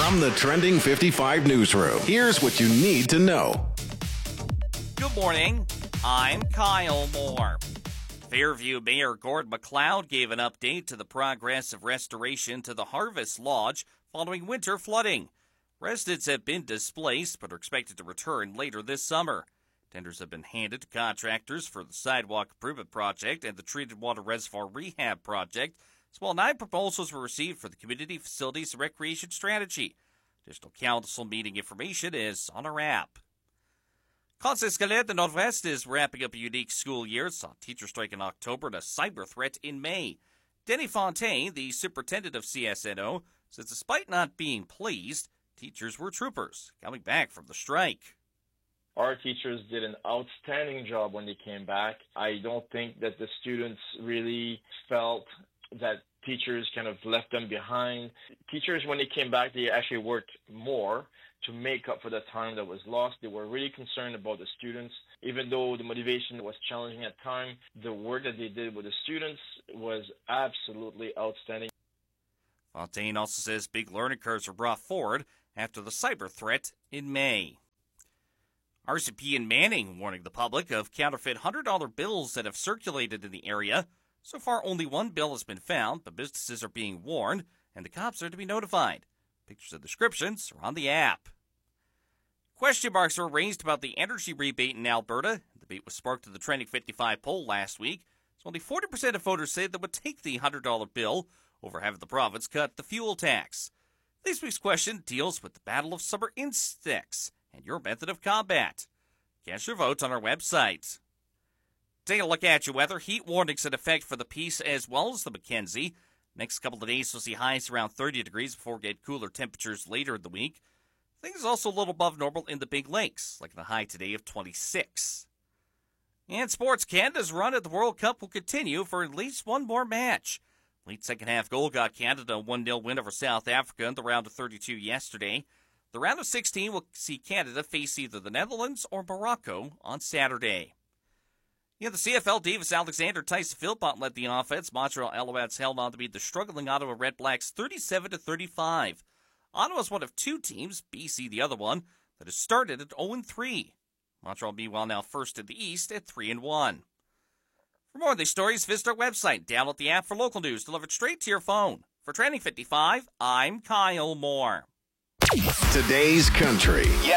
From the Trending 55 newsroom, here's what you need to know. Good morning. I'm Kyle Moore. Fairview Mayor Gord MacLeod gave an update to the progress of restoration to the Harvest Lodge following winter flooding. Residents have been displaced but are expected to return later this summer. Tenders have been handed to contractors for the Sidewalk Improvement Project and the Treated Water Reservoir Rehab Project, as well 9 proposals were received for the Community Facilities and Recreation Strategy. Additional council meeting information is on our app. Conseil Scolaire de Nord-Ouest is wrapping up a unique school year. It saw a teacher strike in October and a cyber threat in May. Denny Fontaine, the superintendent of CSNO, says despite not being pleased, teachers were troopers coming back from the strike. Our teachers did an outstanding job when they came back. I don't think that the students really felt that teachers kind of left them behind. Teachers, when they came back, they actually worked more to make up for the time that was lost. They were really concerned about the students. Even though the motivation was challenging at times, the work that they did with the students was absolutely outstanding. Fontaine also says big learning curves were brought forward after the cyber threat in May. RCP in Manning warning the public of counterfeit $100 bills that have circulated in the area. So far, only one bill has been found, but businesses are being warned, and the cops are to be notified. Pictures and descriptions are on the app. Question marks were raised about the energy rebate in Alberta. The debate was sparked in the Trending 55 poll last week. So only 40% of voters said they would take the $100 bill over having the province cut the fuel tax. This week's question deals with the battle of summer insects and your method of combat. Cast your votes on our website. Take a look at your weather. Heat warnings in effect for the Peace as well as the Mackenzie. Next couple of days, we'll see highs around 30 degrees before we get cooler temperatures later in the week. Things also a little above normal in the Big Lakes, like the high today of 26. And Sports Canada's run at the World Cup will continue for at least one more match. Late second-half goal got Canada a 1-0 win over South Africa in the round of 32 yesterday. The round of 16 will see Canada face either the Netherlands or Morocco on Saturday. The CFL Davis Alexander Tyson Philpott led the offense. Montreal Alouettes held on to beat the struggling Ottawa Red Blacks 37-35. Ottawa's one of 2 teams, BC the other one, that has started at 0-3. Montreal, meanwhile, now first in the East at 3-1. For more of these stories, visit our website. Download the app for local news delivered straight to your phone. For Trending 55, I'm Kyle Moore. Today's Country.